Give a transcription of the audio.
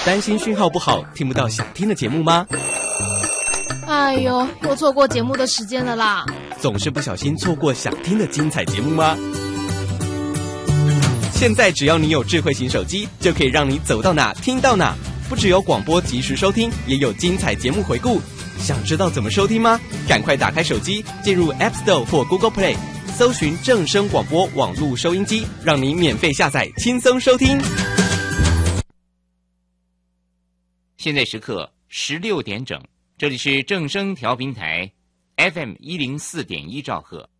担心讯号不好，听不到想听的节目吗？ 哎呦，又错过节目的时间了啦！ 总是不小心错过想听的精彩节目吗？现在只要你有智慧型手机，就可以让你走到哪听到哪。不只有广播及时收听，也有精彩节目回顾。想知道怎么收听吗？赶快打开手机，进入 App Store 或 Google Play， 搜寻正声广播网络收音机，让你免费下载，轻松收听。 现在时刻16点整，这里是正声调频台 FM104.1兆赫。